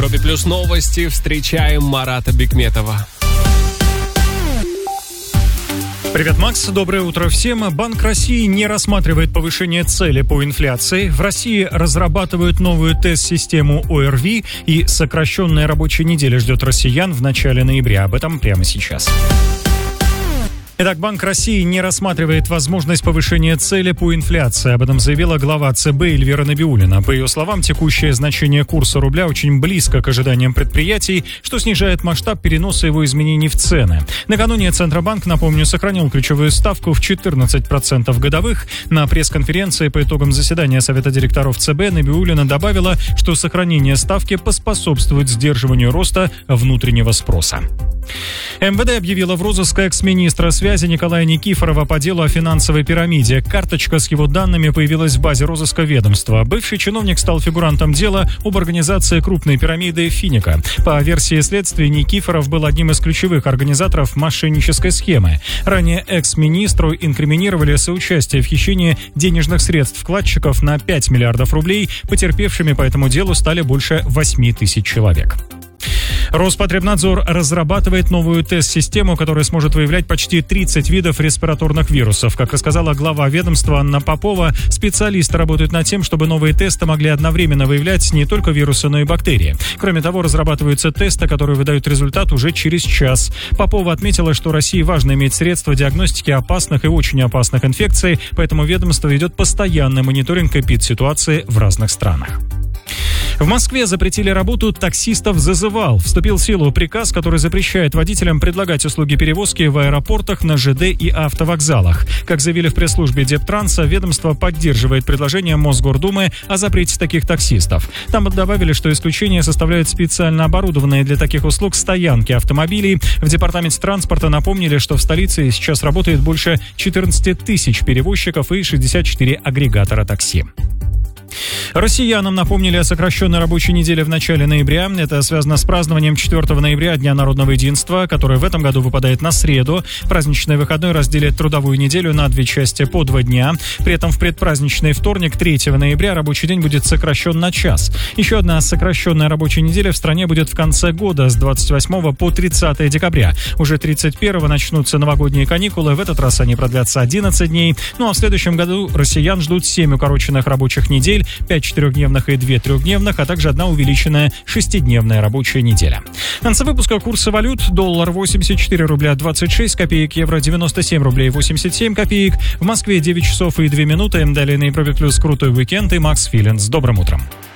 Европе Плюс новости. Встречаем Марата Бекметова. Привет, Макс. Доброе утро всем. Банк России не рассматривает повышение цели по инфляции. В России разрабатывают новую тест-систему ОРВИ, и сокращенная рабочая неделя ждет россиян в начале ноября. Об этом прямо сейчас. Итак, Банк России не рассматривает возможность повышения цели по инфляции. Об этом заявила глава ЦБ Эльвира Набиуллина. По ее словам, текущее значение курса рубля очень близко к ожиданиям предприятий, что снижает масштаб переноса его изменений в цены. Накануне Центробанк, напомню, сохранил ключевую ставку в 14% годовых. На пресс-конференции по итогам заседания Совета директоров ЦБ Набиуллина добавила, что сохранение ставки поспособствует сдерживанию роста внутреннего спроса. МВД объявила в розыск экс-министра связи Николая Никифорова по делу о финансовой пирамиде. Карточка с его данными появилась в базе розыска ведомства. Бывший чиновник стал фигурантом дела об организации крупной пирамиды «Финика». По версии следствия, Никифоров был одним из ключевых организаторов мошеннической схемы. Ранее экс-министру инкриминировали соучастие в хищении денежных средств вкладчиков на 5 миллиардов рублей. Потерпевшими по этому делу стали больше 8 тысяч человек. Роспотребнадзор разрабатывает новую тест-систему, которая сможет выявлять почти 30 видов респираторных вирусов. Как рассказала глава ведомства Анна Попова, специалисты работают над тем, чтобы новые тесты могли одновременно выявлять не только вирусы, но и бактерии. Кроме того, разрабатываются тесты, которые выдают результат уже через час. Попова отметила, что России важно иметь средства диагностики опасных и очень опасных инфекций, поэтому ведомство ведет постоянный мониторинг эпидситуации в разных странах. В Москве запретили работу таксистов-зазывал. Вступил в силу приказ, который запрещает водителям предлагать услуги перевозки в аэропортах, на ЖД и автовокзалах. Как заявили в пресс-службе Дептранса, ведомство поддерживает предложение Мосгордумы о запрете таких таксистов. Там добавили, что исключение составляют специально оборудованные для таких услуг стоянки автомобилей. В департаменте транспорта напомнили, что в столице сейчас работает больше 14 тысяч перевозчиков и 64 агрегатора такси. Россиянам напомнили о сокращенной рабочей неделе в начале ноября. Это связано с празднованием 4 ноября Дня народного единства, который в этом году выпадает на среду. Праздничный выходной разделит трудовую неделю на 2 части по 2 дня. При этом в предпраздничный вторник, 3 ноября, рабочий день будет сокращен на час. Еще одна сокращенная рабочая неделя в стране будет в конце года, с 28 по 30 декабря. Уже 31 начнутся новогодние каникулы. В этот раз они продлятся 11 дней. Ну а в следующем году россиян ждут 7 укороченных рабочих недель, 5 четырехдневных и 2 трехдневных, а также 1 увеличенная 6-дневная рабочая неделя. В конце выпуска курсы валют: доллар 84 рубля 26 копеек, евро 97 рублей 87 копеек. В Москве 9 часов и 2 минуты. Далее на Европе Плюс крутой уикенд и Макс Филин. С добрым утром.